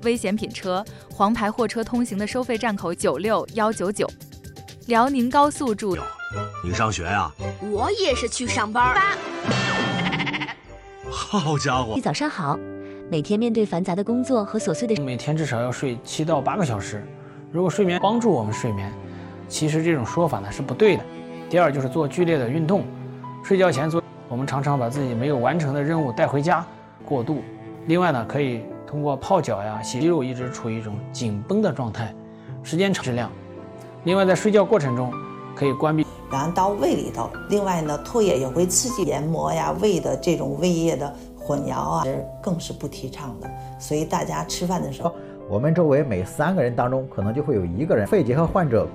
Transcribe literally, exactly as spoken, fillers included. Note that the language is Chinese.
危险品车，黄牌货车通行的收费站口九六一九九。辽宁高速驻。 你上学呀？ 我也是去上班。 好家伙！ 你早上好。每天面对繁杂的工作和琐碎的， 每天至少要睡七到八个小时。如果睡眠帮助我们睡眠，其实这种说法呢是不对的。第二就是做剧烈的运动，睡觉前做，我们常常把自己没有完成的任务带回家，过度。另外呢，可以通过泡脚呀、洗肌肉一直处于一种紧绷的状态，时间长质量。另外在睡觉过程中可以关闭， 然后到胃里头。另外呢，唾液也会刺激黏膜呀、胃的这种胃液的混淆啊，更是不提倡的。所以大家吃饭的时候， 我们周围每三个人当中可能就会有一个人肺结核患者。